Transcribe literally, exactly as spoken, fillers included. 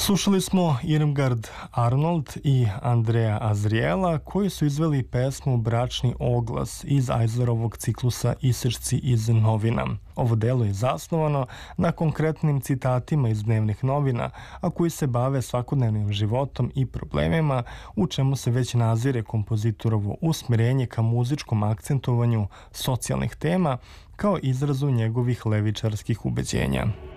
Slušali smo Irmgard Arnold i Andrea Azriela koji su izveli pesmu Bračni oglas iz Eislerovog ciklusa Isečci iz novina. Ovo delo je zasnovano na konkretnim citatima iz dnevnih novina, a koji se bave svakodnevnim životom i problemima, u čemu se već nazire kompozitorovo usmjerenje ka muzičkom akcentovanju socijalnih tema kao izrazu njegovih levičarskih ubeđenja.